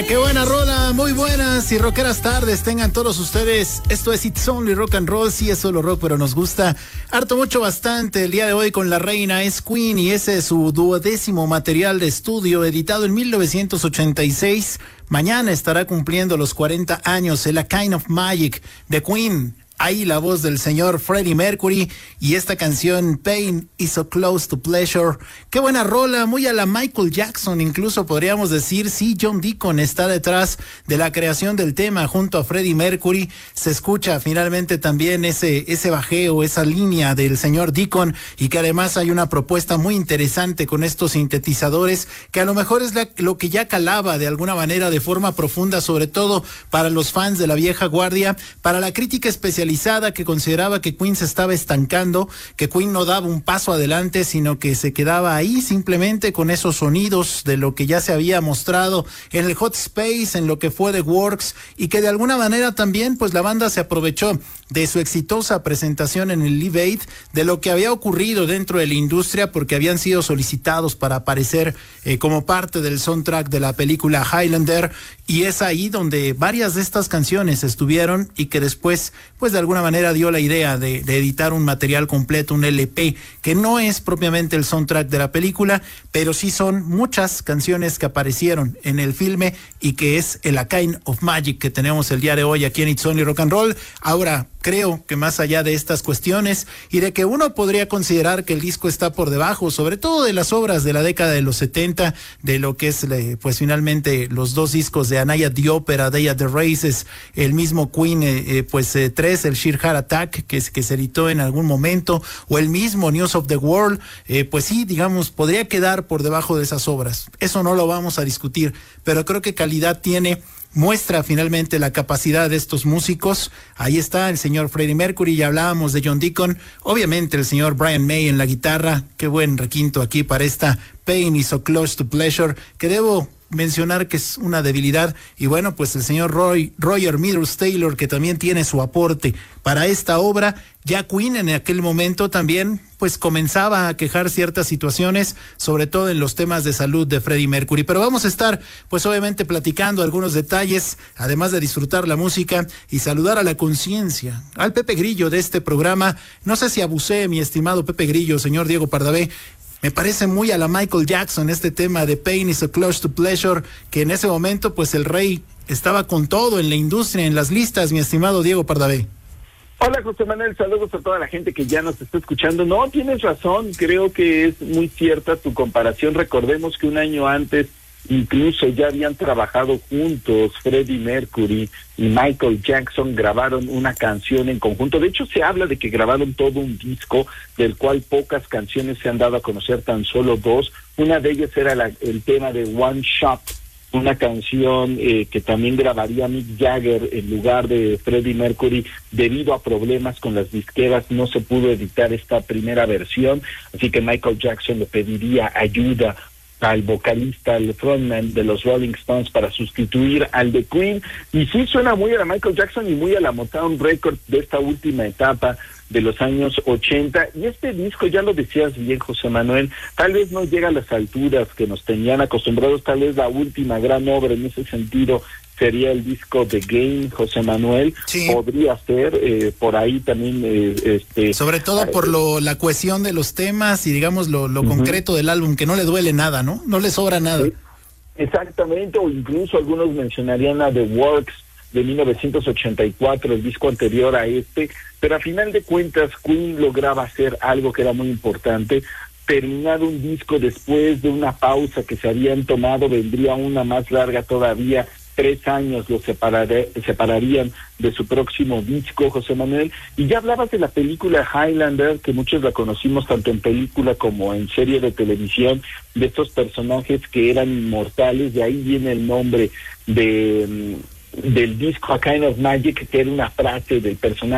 qué buena rola, muy buenas y rockeras tardes tengan todos ustedes. Esto es It's Only Rock and Roll, sí es solo rock, pero nos gusta harto, mucho, bastante. El día de hoy con la reina es Queen y ese es su 12º material de estudio, editado en 1986. Mañana estará cumpliendo los 40 años el A Kind of Magic de Queen. Ahí la voz del señor Freddie Mercury y esta canción Pain is so close to pleasure. Qué buena rola, muy a la Michael Jackson, incluso podríamos decir. Sí, John Deacon está detrás de la creación del tema junto a Freddie Mercury. Se escucha finalmente también ese bajeo, esa línea del señor Deacon, y que además hay una propuesta muy interesante con estos sintetizadores que a lo mejor es lo que ya calaba de alguna manera de forma profunda, sobre todo para los fans de la vieja guardia, para la crítica especializada que consideraba que Queen se estaba estancando, que Queen no daba un paso adelante, sino que se quedaba ahí simplemente con esos sonidos de lo que ya se había mostrado en el Hot Space, en lo que fue The Works, y que de alguna manera también pues la banda se aprovechó de su exitosa presentación en el Live Aid, de lo que había ocurrido dentro de la industria, porque habían sido solicitados para aparecer como parte del soundtrack de la película Highlander, y es ahí donde varias de estas canciones estuvieron y que después pues de alguna manera dio la idea de editar un material completo, un LP, que no es propiamente el soundtrack de la película, pero sí son muchas canciones que aparecieron en el filme y que es el A Kind of Magic que tenemos el día de hoy aquí en It's Only Rock and Roll. Ahora, creo que más allá de estas cuestiones y de que uno podría considerar que el disco está por debajo, sobre todo de las obras de la década de los 70, de lo que es pues finalmente los dos discos de Anaya the Opera, Day at the Races, el mismo Queen 3, el Sheer Heart Attack que se editó en algún momento, o el mismo News of the World, pues sí, digamos, podría quedar por debajo de esas obras. Eso no lo vamos a discutir, pero creo que calidad tiene. Muestra finalmente la capacidad de estos músicos. Ahí está el señor Freddie Mercury, ya hablábamos de John Deacon, obviamente el señor Brian May en la guitarra. Qué buen requinto aquí para esta Pain is so close to pleasure, que debo mencionar que es una debilidad, y bueno, pues el señor Roger Meadows Taylor, que también tiene su aporte para esta obra. Ya Queen en aquel momento también pues comenzaba a quejar ciertas situaciones, sobre todo en los temas de salud de Freddie Mercury, pero vamos a estar pues obviamente platicando algunos detalles, además de disfrutar la música y saludar a la conciencia, al Pepe Grillo de este programa. No sé si abusé, mi estimado Pepe Grillo, señor Diego Pardavé. Me parece muy a la Michael Jackson este tema de Pain is so close to pleasure, que en ese momento pues el rey estaba con todo en la industria, en las listas, mi estimado Diego Pardavé. Hola José Manuel, saludos a toda la gente que ya nos está escuchando. No, tienes razón, creo que es muy cierta tu comparación. Recordemos que un año antes incluso ya habían trabajado juntos Freddie Mercury y Michael Jackson, grabaron una canción en conjunto. De hecho, se habla de que grabaron todo un disco del cual pocas canciones se han dado a conocer, tan solo dos. Una de ellas era el tema de One Shot, una canción que también grabaría Mick Jagger en lugar de Freddie Mercury. Debido a problemas con las disqueras no se pudo editar esta primera versión, así que Michael Jackson le pediría ayuda al vocalista, al frontman de los Rolling Stones para sustituir al de Queen. Y sí suena muy a la Michael Jackson y muy a la Motown Records de esta última etapa de los años 80, y este disco, ya lo decías bien José Manuel, tal vez no llega a las alturas que nos tenían acostumbrados. Tal vez la última gran obra en ese sentido sería el disco The Game, José Manuel. Sí. Podría ser, por ahí también sobre todo por la cohesión de los temas y digamos lo concreto del álbum, que no le duele nada, ¿no? Le sobra nada. Sí, exactamente, o incluso algunos mencionarían a The Works de 1984, el disco anterior a este, pero a final de cuentas Queen lograba hacer algo que era muy importante: terminar un disco después de una pausa que se habían tomado. Vendría una más larga todavía, 3 años los separarían de su próximo disco, José Manuel. Y ya hablabas de la película Highlander, que muchos la conocimos tanto en película como en serie de televisión, de estos personajes que eran inmortales. De ahí viene el nombre del disco A Kind of Magic, que era una frase del personaje